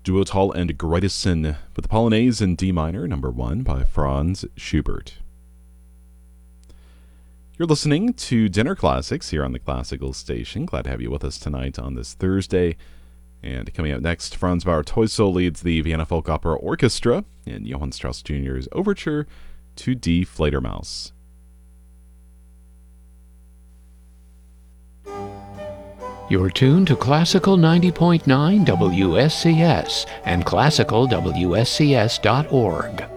Duotal and Greitesin with the Polonaise in D minor, number 1 by Franz Schubert. You're listening to Dinner Classics here on the Classical Station. Glad to have you with us tonight on this Thursday. And coming up next, Franz Bauer-Teusel leads the Vienna Folk Opera Orchestra in Johann Strauss Jr.'s overture to Die Fledermaus. You're tuned to Classical 90.9 WSCS and classicalwscs.org.